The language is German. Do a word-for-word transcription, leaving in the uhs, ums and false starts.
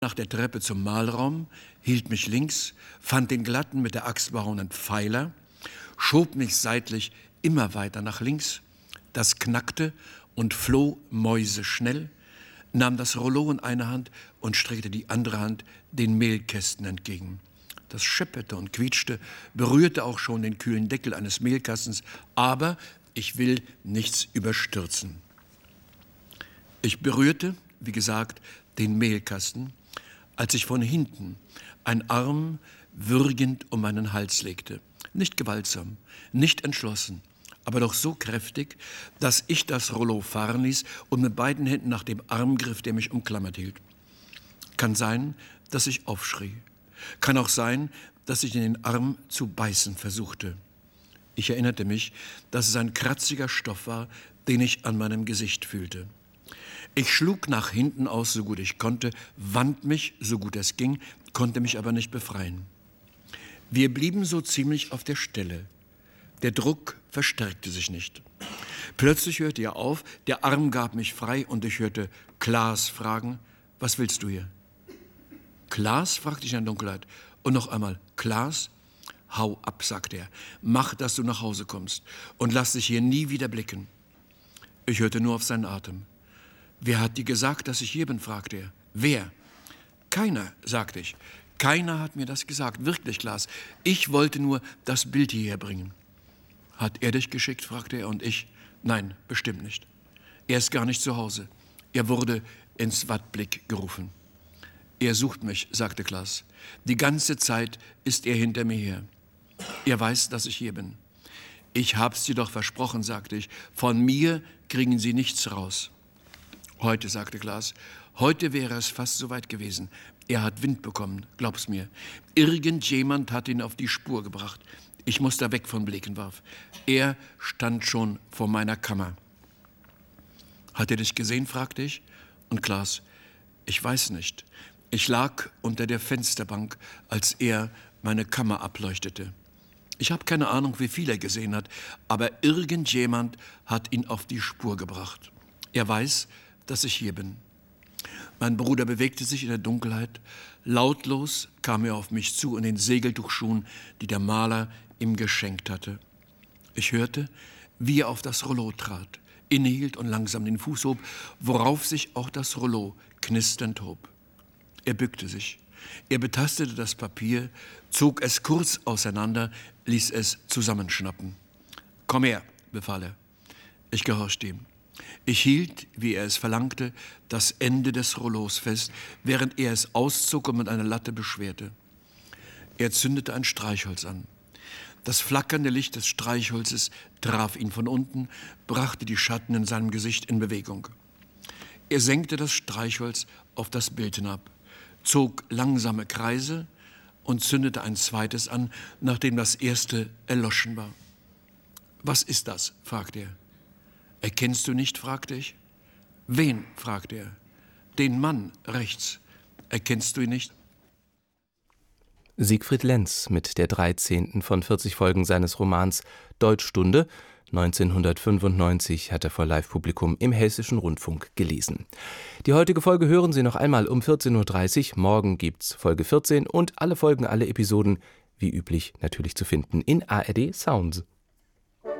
nach der Treppe zum Mahlraum, hielt mich links, fand den glatten, mit der Axt behauenen Pfeiler, schob mich seitlich immer weiter nach links, das knackte und floh mäuseschnell, nahm das Rollo in eine Hand und streckte die andere Hand den Mehlkästen entgegen. Das schepperte und quietschte, berührte auch schon den kühlen Deckel eines Mehlkastens, aber ich will nichts überstürzen. Ich berührte, wie gesagt, den Mehlkasten, als ich von hinten ein Arm würgend um meinen Hals legte. Nicht gewaltsam, nicht entschlossen, aber doch so kräftig, dass ich das Rollo fahren ließ und mit beiden Händen nach dem Arm griff, der mich umklammert hielt. Kann sein, dass ich aufschrie. Kann auch sein, dass ich in den Arm zu beißen versuchte. Ich erinnerte mich, dass es ein kratziger Stoff war, den ich an meinem Gesicht fühlte. Ich schlug nach hinten aus, so gut ich konnte, wand mich, so gut es ging, konnte mich aber nicht befreien. Wir blieben so ziemlich auf der Stelle. Der Druck verstärkte sich nicht. Plötzlich hörte er auf, der Arm gab mich frei und ich hörte Klaas fragen, was willst du hier? Klaas, fragte ich in der Dunkelheit. Und noch einmal, Klaas? Hau ab, sagte er. Mach, dass du nach Hause kommst und lass dich hier nie wieder blicken. Ich hörte nur auf seinen Atem. Wer hat dir gesagt, dass ich hier bin, fragte er. Wer? Keiner, sagte ich. Keiner hat mir das gesagt, wirklich, Klaas. Ich wollte nur das Bild hierher bringen. Hat er dich geschickt, fragte er, und ich? Nein, bestimmt nicht. Er ist gar nicht zu Hause. Er wurde ins Wattblick gerufen. Er sucht mich, sagte Klaas. Die ganze Zeit ist er hinter mir her. Er weiß, dass ich hier bin. Ich hab's dir doch versprochen, sagte ich. Von mir kriegen Sie nichts raus. Heute, sagte Klaas, heute wäre es fast so weit gewesen. Er hat Wind bekommen, glaub's mir. Irgendjemand hat ihn auf die Spur gebracht. Ich muss da weg von Blekenwarf. Er stand schon vor meiner Kammer. Hat er dich gesehen, fragte ich. Und Klaas, ich weiß nicht. Ich lag unter der Fensterbank, als er meine Kammer ableuchtete. Ich habe keine Ahnung, wie viel er gesehen hat, aber irgendjemand hat ihn auf die Spur gebracht. Er weiß, dass ich hier bin. Mein Bruder bewegte sich in der Dunkelheit. Lautlos kam er auf mich zu in den Segeltuchschuhen, die der Maler ihm geschenkt hatte. Ich hörte, wie er auf das Rollo trat, innehielt und langsam den Fuß hob, worauf sich auch das Rollo knisternd hob. Er bückte sich. Er betastete das Papier, zog es kurz auseinander, ließ es zusammenschnappen. »Komm her«, befahl er. Ich gehorchte ihm. Ich hielt, wie er es verlangte, das Ende des Rollos fest, während er es auszog und mit einer Latte beschwerte. Er zündete ein Streichholz an. Das flackernde Licht des Streichholzes traf ihn von unten, brachte die Schatten in seinem Gesicht in Bewegung. Er senkte das Streichholz auf das Bild hinab, zog langsame Kreise und zündete ein zweites an, nachdem das erste erloschen war. »Was ist das?« fragte er. »Erkennst du nicht?« fragte ich. »Wen?« fragte er. »Den Mann rechts. Erkennst du ihn nicht?« Siegfried Lenz mit der dreizehnten von vierzig Folgen seines Romans Deutschstunde. neunzehnhundertfünfundneunzig hat er vor Live-Publikum im Hessischen Rundfunk gelesen. Die heutige Folge hören Sie noch einmal um vierzehn Uhr dreißig. Morgen gibt's Folge vierzehn und alle Folgen, alle Episoden, wie üblich, natürlich zu finden in A R D Sounds.